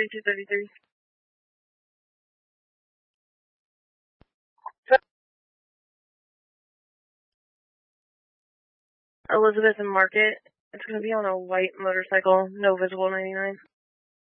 4233. Elizabeth and Market. It's going to be on a white motorcycle, no visible 99.